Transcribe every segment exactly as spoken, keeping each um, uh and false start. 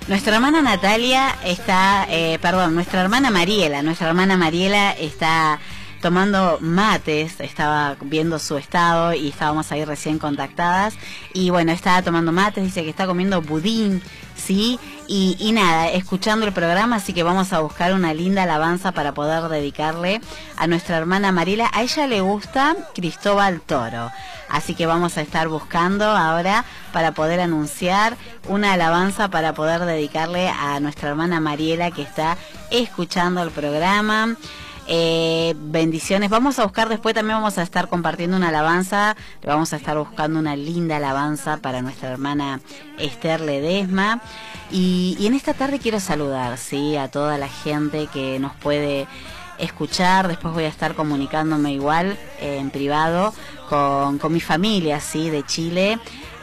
Nuestra hermana Natalia está, eh, perdón, nuestra hermana Mariela, nuestra hermana Mariela está tomando mates, estaba viendo su estado y estábamos ahí recién contactadas y bueno, estaba tomando mates, dice que está comiendo budín, ¿sí? Y, y nada, escuchando el programa, así que vamos a buscar una linda alabanza para poder dedicarle a nuestra hermana Mariela. A ella le gusta Cristóbal Toro, así que vamos a estar buscando ahora para poder anunciar una alabanza para poder dedicarle a nuestra hermana Mariela que está escuchando el programa. Eh, bendiciones, vamos a buscar después, también vamos a estar compartiendo una alabanza, vamos a estar buscando una linda alabanza para nuestra hermana Esther Ledesma y, y en esta tarde quiero saludar, sí, a toda la gente que nos puede escuchar. Después voy a estar comunicándome igual eh, en privado con, con mi familia, sí, de Chile,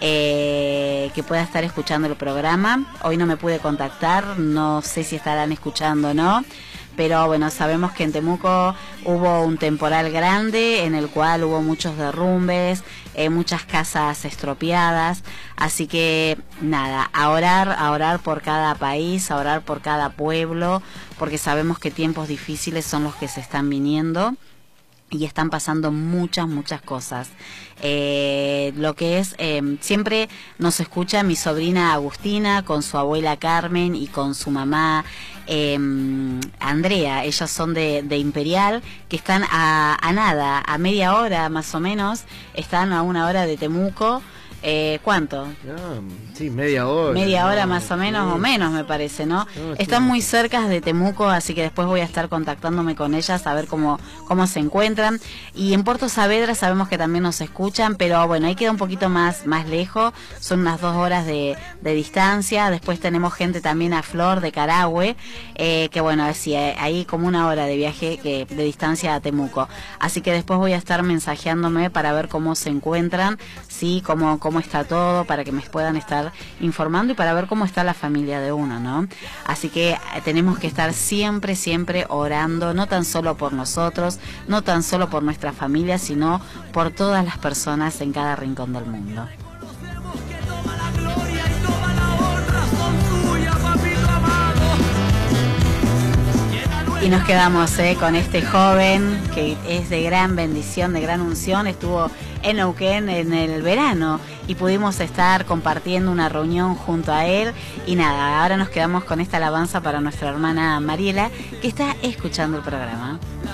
eh, que pueda estar escuchando el programa. Hoy no me pude contactar, no sé si estarán escuchando o no, pero bueno, sabemos que en Temuco hubo un temporal grande en el cual hubo muchos derrumbes, eh, muchas casas estropeadas, así que nada, a orar, a orar por cada país, a orar por cada pueblo, porque sabemos que tiempos difíciles son los que se están viniendo. Y están pasando muchas, muchas cosas. Eh, lo que es, eh, siempre nos escucha mi sobrina Agustina con su abuela Carmen y con su mamá eh, Andrea. Ellos son de, de Imperial, que están a, a nada, a media hora más o menos, están a una hora de Temuco. Eh, ¿Cuánto? No, sí, media hora. Media hora no, más o menos, sí. o menos me parece, ¿no? no Están sí. muy cerca de Temuco, así que después voy a estar contactándome con ellas a ver cómo, cómo se encuentran. Y en Puerto Saavedra sabemos que también nos escuchan, pero bueno, ahí queda un poquito más, más lejos, son unas dos horas de, de distancia. Después tenemos gente también a Flor de Carahue, eh, que bueno, sí, ahí como una hora de viaje que, de distancia a Temuco. Así que después voy a estar mensajeándome para ver cómo se encuentran, sí, cómo, cómo está todo, para que me puedan estar informando y para ver cómo está la familia de uno, ¿no? Así que tenemos que estar siempre, siempre orando, no tan solo por nosotros, no tan solo por nuestra familia, sino por todas las personas en cada rincón del mundo. Y nos quedamos eh, con este joven que es de gran bendición, de gran unción. Estuvo en Neuquén en el verano y pudimos estar compartiendo una reunión junto a él. Y nada, ahora nos quedamos con esta alabanza para nuestra hermana Mariela, que está escuchando el programa.